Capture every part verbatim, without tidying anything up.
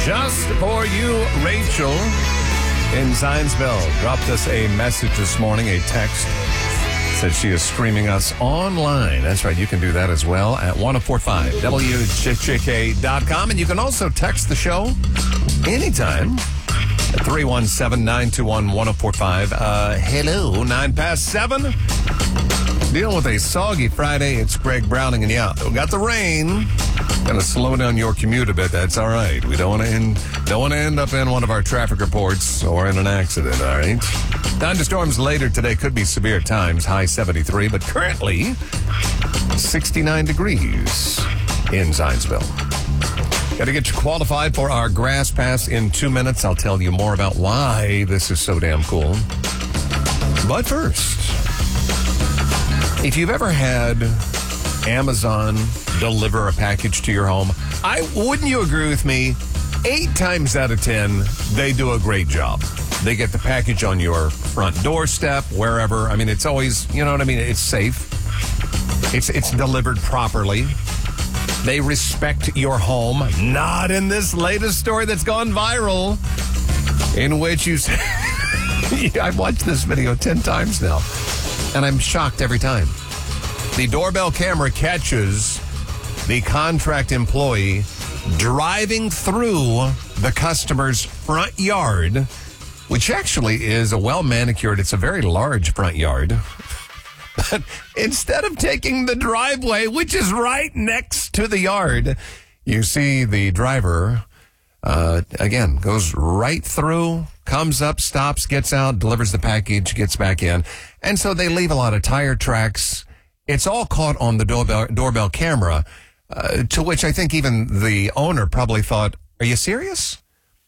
Just for you, Rachel in Zionsville dropped us a message this morning, a text. Said she is streaming us online. That's right. You can do that as well at ten forty-five W J J K dot com. And you can also text the show anytime at three one seven, nine two one, one oh four five. Uh, hello, nine past seven. Dealing with a soggy Friday. It's Greg Browning. And yeah, we got the rain. Going to slow down your commute a bit. That's all right. We don't want to end, don't want to end up in one of our traffic reports or in an accident, all right? Thunderstorms later today could be severe at times, high seventy-three, but currently sixty-nine degrees in Zionsville. Got to get you qualified for our Grass Pass in two minutes. I'll tell you more about why this is so damn cool. But first, if you've ever had Amazon deliver a package to your home, I wouldn't you agree with me? Eight times out of ten, they do a great job. They get the package on your front doorstep, wherever. I mean, it's always, you know what I mean? It's safe. It's it's delivered properly. They respect your home. Not in this latest story that's gone viral, in which you say, I've watched this video ten times now, and I'm shocked every time. The doorbell camera catches the contract employee driving through the customer's front yard, which actually is a well-manicured, it's a very large front yard. But instead of taking the driveway, which is right next to the yard, you see the driver, uh, again, goes right through, comes up, stops, gets out, delivers the package, gets back in. And so they leave a lot of tire tracks. It's all caught on the doorbell, doorbell camera, uh, to which I think even the owner probably thought, are you serious?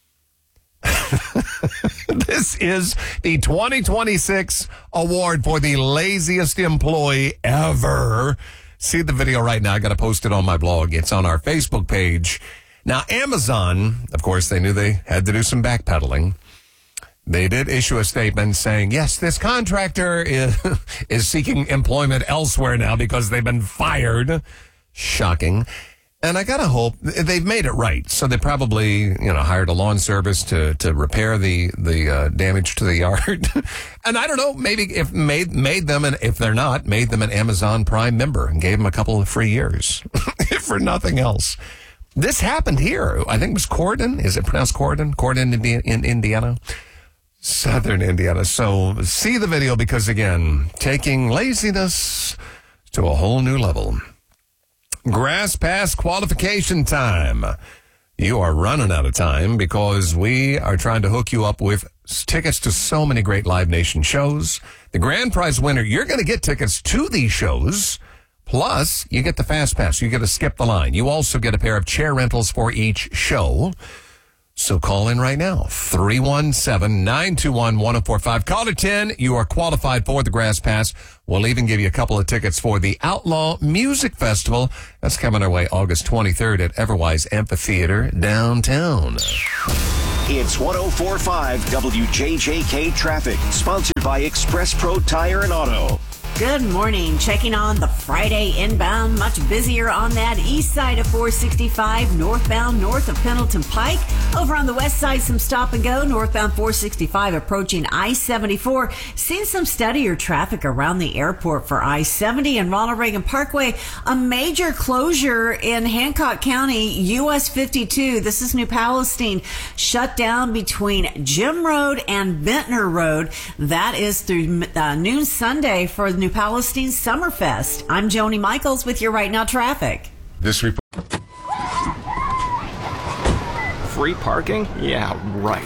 This is the twenty twenty-six award for the laziest employee ever. See the video right now. I got to post it on my blog. It's on our Facebook page. Now, Amazon, of course, they knew they had to do some backpedaling. They did issue a statement saying, yes, this contractor is, is seeking employment elsewhere now because they've been fired. Shocking. And I gotta hope they've made it right. So they probably, you know, hired a lawn service to, to repair the, the, uh, damage to the yard. And I don't know, maybe if made, made them, and if they're not, made them an Amazon Prime member and gave them a couple of free years for nothing else. This happened here. I think it was Corden. Is it pronounced Corden? Corden in, in Indiana? Southern Indiana. So see the video because, again, taking laziness to a whole new level. Grass Pass qualification time. You are running out of time because we are trying to hook you up with tickets to so many great Live Nation shows. The grand prize winner, you're going to get tickets to these shows. Plus, you get the Fast Pass. You get to skip the line. You also get a pair of chair rentals for each show. So call in right now, three one seven, nine two one, one oh four five. Call to ten. You are qualified for the Grass Pass. We'll even give you a couple of tickets for the Outlaw Music Festival. That's coming our way August twenty-third at Everwise Amphitheater downtown. It's ten forty-five W J J K Traffic, sponsored by Express Pro Tire and Auto. Good morning. Checking on the Friday inbound. Much busier on that east side of four sixty-five, northbound north of Pendleton Pike. Over on the west side, some stop and go. Northbound four sixty-five approaching I seventy-four. Seeing some steadier traffic around the airport for I seventy and Ronald Reagan Parkway. A major closure in Hancock County, U S fifty-two. This is New Palestine. Shut down between Jim Road and Bentner Road. That is through uh, noon Sunday for New Palestine Summerfest. I'm Joni Michaels with your Right Now traffic. This report. Free parking? Yeah, right.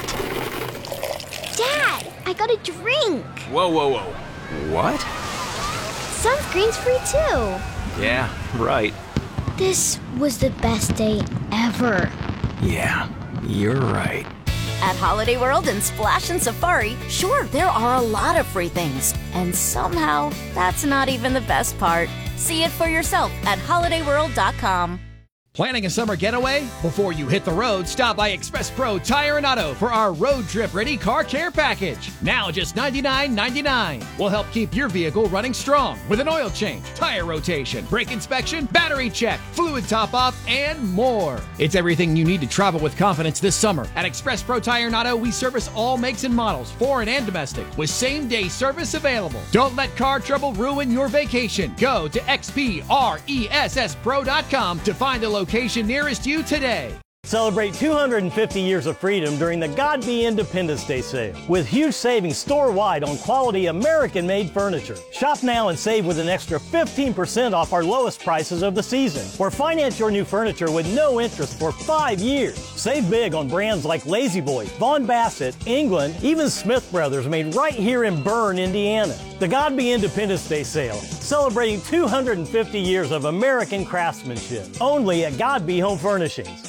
Dad, I got a drink. Whoa, whoa, whoa. What? Sunscreen's free too. Yeah, right. This was the best day ever. Yeah, you're right. At Holiday World and Splash and Safari, sure, there are a lot of free things. And somehow, that's not even the best part. See it for yourself at holiday world dot com. Planning a summer getaway? Before you hit the road, stop by Express Pro Tire and Auto for our road trip ready car care package. Now just ninety-nine ninety-nine. We'll help keep your vehicle running strong with an oil change, tire rotation, brake inspection, battery check, fluid top off, and more. It's everything you need to travel with confidence this summer. At Express Pro Tire and Auto, we service all makes and models, foreign and domestic, with same day service available. Don't let car trouble ruin your vacation. Go to X P R E S S Pro dot com to find a location location nearest you today. Celebrate two hundred fifty years of freedom during the God Be Independence Day sale with huge savings store-wide on quality American-made furniture. Shop now and save with an extra fifteen percent off our lowest prices of the season, or finance your new furniture with no interest for five years. Save big on brands like Lazy Boy, Von Bassett, England, even Smith Brothers, made right here in Bern, Indiana. The God Be Independence Day sale, celebrating two hundred fifty years of American craftsmanship, only at God Be Home Furnishings.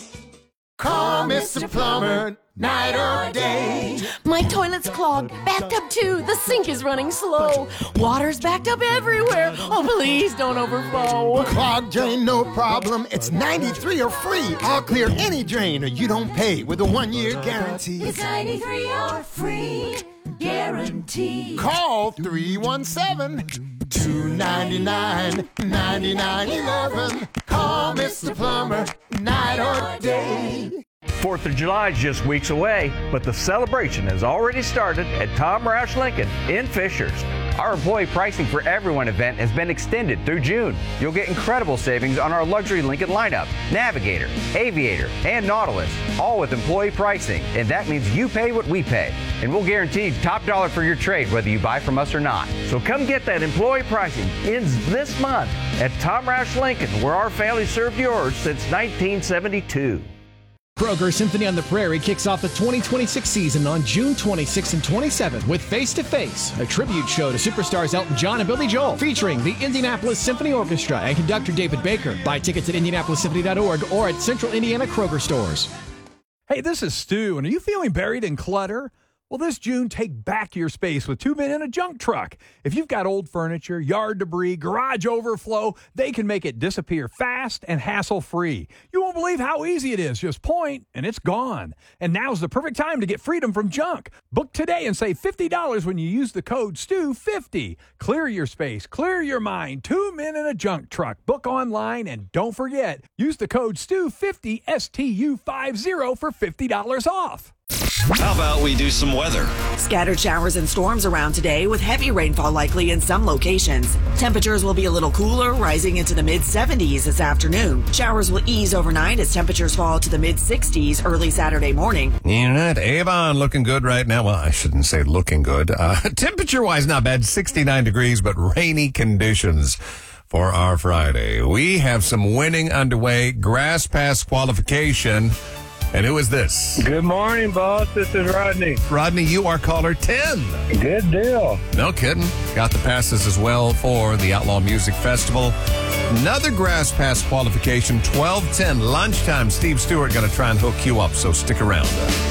Call Mister Plumber, night or day. My toilet's clogged, backed up too. The sink is running slow. Water's backed up everywhere. Oh, please don't overflow. Clogged drain, no problem. It's ninety-three or free. I'll clear any drain or you don't pay with a one-year guarantee. It's ninety-three or free guarantee. Call three one seven, two nine nine, nine nine one one. Call Mister Plumber, night or day. fourth of July is just weeks away, but the celebration has already started at Tom Roush Lincoln in Fishers. Our employee pricing for everyone event has been extended through June. You'll get incredible savings on our luxury Lincoln lineup, Navigator, Aviator, and Nautilus, all with employee pricing, and that means you pay what we pay. And we'll guarantee top dollar for your trade whether you buy from us or not. So come get that employee pricing. Ends this month at Tom Roush Lincoln, where our family served yours since nineteen seventy-two. Kroger Symphony on the Prairie kicks off the twenty twenty-six season on June twenty-sixth and twenty-seventh with Face to Face, a tribute show to superstars Elton John and Billy Joel, featuring the Indianapolis Symphony Orchestra and conductor David Baker. Buy tickets at indianapolis symphony dot org or at Central Indiana Kroger stores. Hey, this is Stu, and are you feeling buried in clutter? Well, this June, take back your space with Two Men in a Junk Truck. If you've got old furniture, yard debris, garage overflow, they can make it disappear fast and hassle-free. You won't believe how easy it is. Just point, and it's gone. And now's the perfect time to get freedom from junk. Book today and save fifty dollars when you use the code S T U fifty. Clear your space, clear your mind. Two Men in a Junk Truck. Book online, and don't forget, use the code S T U fifty, S T U fifty, for fifty dollars off. How about we do some weather? Scattered showers and storms around today with heavy rainfall likely in some locations. Temperatures will be a little cooler, rising into the mid seventies this afternoon. Showers will ease overnight as temperatures fall to the mid sixties early Saturday morning. You know what? Avon looking good right now. Well, I shouldn't say looking good. Uh, temperature-wise, not bad. sixty-nine degrees, but rainy conditions for our Friday. We have some winning underway. Grass Pass qualification. And who is this? Good morning, boss. This is Rodney. Rodney, you are caller ten. Good deal. No kidding. Got the passes as well for the Outlaw Music Festival. Another Grass Pass qualification, twelve ten lunchtime. Steve Stewart going to try and hook you up, so stick around.